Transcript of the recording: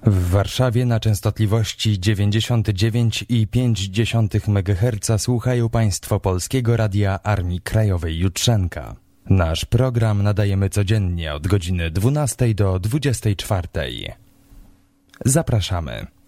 W Warszawie na częstotliwości 99,5 MHz słuchają Państwo Polskiego Radia Armii Krajowej Jutrzenka. Nasz program nadajemy codziennie od godziny 12 do 24. Zapraszamy.